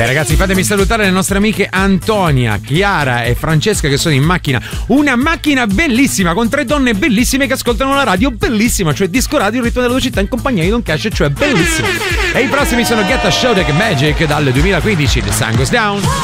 Beh ragazzi, fatemi salutare le nostre amiche Antonia, Chiara e Francesca che sono in macchina. Una macchina bellissima con 3 donne bellissime che ascoltano la radio bellissima, cioè Disco Radio, il ritmo della velocità in compagnia di Don Cash, cioè bellissimo. E i prossimi sono Get a Show Like Magic dal 2015, The Sun Goes Down.